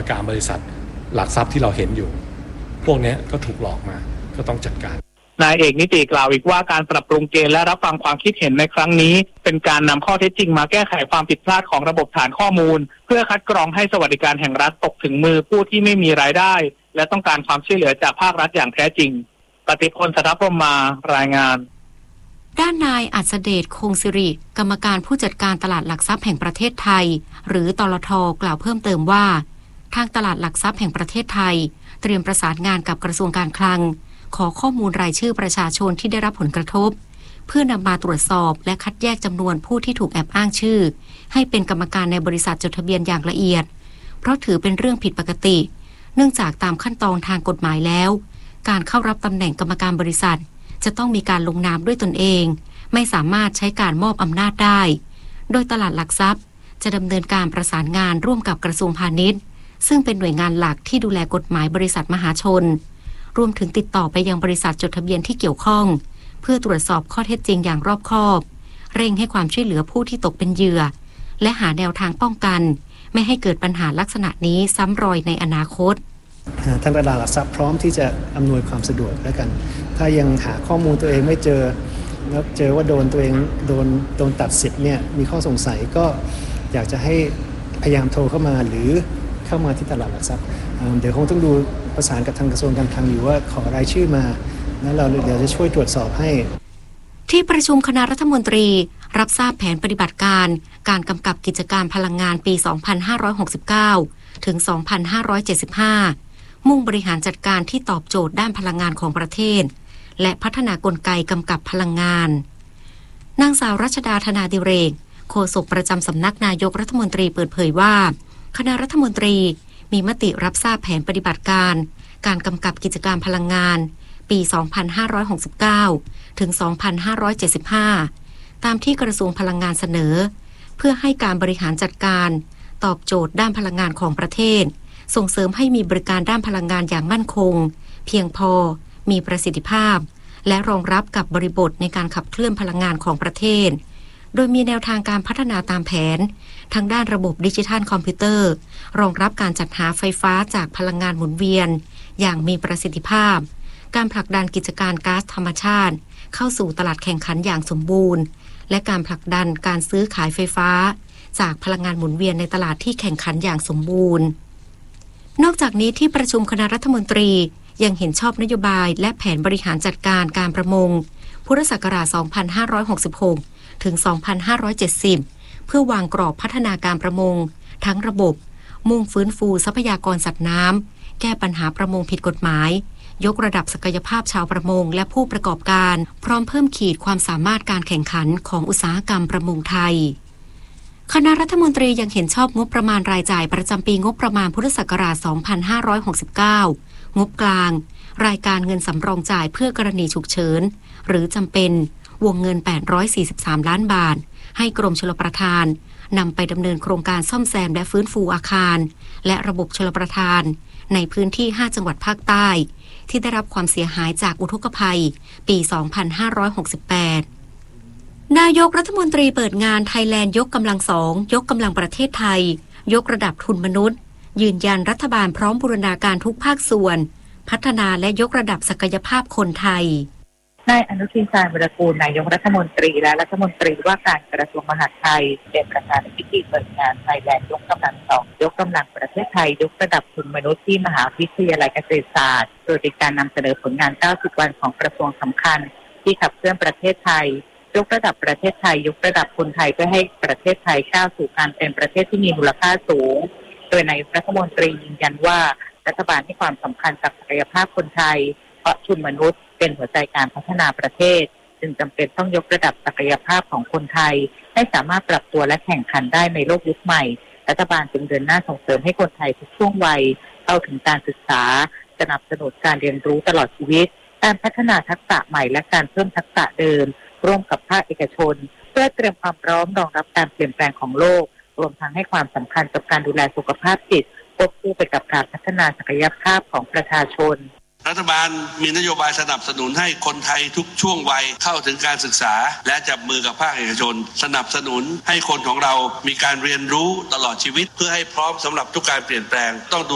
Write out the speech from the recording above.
การบริษัทหลักทรัพย์ที่เราเห็นอยู่พวกนี้ก็ถูกหลอกมาก็ต้องจัดการนายเอกนิติกล่าวอีกว่าการปรับปรุงเกณฑ์และรับฟังความคิดเห็นในครั้งนี้เป็นการนำข้อเท็จจริงมาแก้ไขความผิดพลาดของระบบฐานข้อมูลเพื่อคัดกรองให้สวัสดิการแห่งรัฐตกถึงมือผู้ที่ไม่มีรายได้และต้องการความช่วยเหลือจากภาครัฐอย่างแท้จริงปฏิพล สัทธพรหมารายงานด้านนายอัศเดชคงสิริกรรมการผู้จัดการตลาดหลักทรัพย์แห่งประเทศไทยหรือตลท.กล่าวเพิ่มเติมว่าทางตลาดหลักทรัพย์แห่งประเทศไทยเตรียมประสานงานกับกระทรวงการคลังขอข้อมูลรายชื่อประชาชนที่ได้รับผลกระทบเพื่อนำมาตรวจสอบและคัดแยกจำนวนผู้ที่ถูกแอบอ้างชื่อให้เป็นกรรมการในบริษัทจดทะเบียนอย่างละเอียดเพราะถือเป็นเรื่องผิดปกติเนื่องจากตามขั้นตอนทางกฎหมายแล้วการเข้ารับตำแหน่งกรรมการบริษัทจะต้องมีการลงนามด้วยตนเองไม่สามารถใช้การมอบอำนาจได้โดยตลาดหลักทรัพย์จะดำเนินการประสานงานร่วมกับกระทรวงพาณิชย์ซึ่งเป็นหน่วยงานหลักที่ดูแลกฎหมายบริษัทมหาชนรวมถึงติดต่อไปยังบริษัทจดทะเบียนที่เกี่ยวข้องเพื่อตรวจสอบข้อเท็จจริงอย่างรอบคอบเร่งให้ความช่วยเหลือผู้ที่ตกเป็นเหยื่อและหาแนวทางป้องกันไม่ให้เกิดปัญหาลักษณะนี้ซ้ำรอยในอนาคตทางตลาดหลักทรัพย์พร้อมที่จะอำนวยความสะดวกแล้วกันถ้ายังหาข้อมูลตัวเองไม่เจอแล้วเจอว่าโดนตัวเองโดนตัดสิทธิ์เนี่ยมีข้อสงสัยก็อยากจะให้พยายามโทรเข้ามาหรือเข้ามาที่ตลาดหลักทรัพย์เดี๋ยวคงต้องดูประสานกับทางกระทรวงการคลังอยู่ว่าขอรายชื่อมาแล้วเราเดี๋ยวจะช่วยตรวจสอบให้ที่ประชุมคณะรัฐมนตรีรับทราบแผนปฏิบัติการการกำกับกิจการพลังงานปี 2569 ถึง 2575 มุ่งบริหารจัดการที่ตอบโจทย์ด้านพลังงานของประเทศและพัฒนากลไกกำกับพลังงานนางสาวรัชดาธนาดิเรกโฆษกประจำสำนักนายกรัฐมนตรีเปิดเผยว่าคณะรัฐมนตรีมีมติรับทราบแผนปฏิบัติการการกำกับกิจการพลังงานปี 2569 ถึง 2575 ตามที่กระทรวงพลังงานเสนอเพื่อให้การบริหารจัดการตอบโจทย์ด้านพลังงานของประเทศส่งเสริมให้มีบริการด้านพลังงานอย่างมั่นคงเพียงพอมีประสิทธิภาพและรองรับกับบริบทในการขับเคลื่อนพลังงานของประเทศโดยมีแนวทางการพัฒนาตามแผนทั้งด้านระบบดิจิทัลคอมพิวเตอร์รองรับการจัดหาไฟฟ้าจากพลังงานหมุนเวียนอย่างมีประสิทธิภาพการผลักดันกิจการก๊าซธรรมชาติเข้าสู่ตลาดแข่งขันอย่างสมบูรณ์และการผลักดันการซื้อขายไฟฟ้าจากพลังงานหมุนเวียนในตลาดที่แข่งขันอย่างสมบูรณ์นอกจากนี้ที่ประชุมคณะรัฐมนตรียังเห็นชอบนโยบายและแผนบริหารจัดการการประมงพุทธศักราช 2566 ถึง 2570 เพื่อวางกรอบพัฒนาการประมงทั้งระบบมุ่งฟื้นฟูทรัพยากรสัตว์น้ำแก้ปัญหาประมงผิดกฎหมายยกระดับศักยภาพชาวประมงและผู้ประกอบการพร้อมเพิ่มขีดความสามารถการแข่งขันของอุตสาหกรรมประมงไทยคณะรัฐมนตรียังเห็นชอบงบประมาณรายจ่ายประจำปีงบประมาณพุทธศักราช 2569 งบกลางรายการเงินสำรองจ่ายเพื่อกรณีฉุกเฉินหรือจำเป็นวงเงิน843ล้านบาทให้กรมชลประทานนำไปดำเนินโครงการซ่อมแซมและฟื้นฟูอาคารและระบบชลประทานในพื้นที่5จังหวัดภาคใต้ที่ได้รับความเสียหายจากอุทกภัยปี 2568 นายกรัฐมนตรีเปิดงานไทยแลนด์ยกกำลัง2ยกกำลังประเทศไทยยกระดับทุนมนุษย์ยืนยันรัฐบาลพร้อมบูรณาการทุกภาคส่วนพัฒนาและยกระดับศักยภาพคนไทยนายอนุทิน ชาญวิรากูลนายกรัฐมนตรีและรัฐมนตรีว่าการกระทรวงมหาดไทยเป็นประธานในพิธีเปิดงานไทยแลนด์ยกกำลัง2ยกกำลังประเทศไทยยกระดับทุนมนุษย์ที่มหาวิทยาลัยเกษตรศาสตร์โดยเป็นการนำเสนอผลงาน90วันของกระทรวงสำคัญที่ขับเคลื่อนประเทศไทยยกระดับประเทศไทยยกระดับคนไทยเพื่อให้ประเทศไทยก้าวสู่การเป็นประเทศที่มีมูลค่าสูงโดยนายกรัฐมนตรียืนยันว่ารัฐบาลให้ความสำคัญกับศักยภาพคนไทยเพราะทุนมนุษย์เป็นหัวใจการพัฒนาประเทศจึงจำเป็นต้องยกระดับศักยภาพของคนไทยให้สามารถปรับตัวและแข่งขันได้ในโลกยุคใหม่รัฐบาลจึงเดินหน้าส่งเสริมให้คนไทยทุกช่วงวัยเข้าถึงการศึกษาสนับสนุนการเรียนรู้ตลอดชีวิตการพัฒนาทักษะใหม่และการเพิ่มทักษะเดิมร่วมกับภาคเอกชนเพื่อเตรียมความพร้อมรองรับการเปลี่ยนแปลงของโลกรวมทั้งให้ความสำคัญกับการดูแลสุขภาพจิตควบคู่ไปกับการพัฒนาศักยภาพของประชาชนรัฐบาลมีนโยบายสนับสนุนให้คนไทยทุกช่วงวัยเข้าถึงการศึกษาและจับมือกับภาคเอกชนสนับสนุนให้คนของเรามีการเรียนรู้ตลอดชีวิตเพื่อให้พร้อมสำหรับทุกการเปลี่ยนแปลงต้อง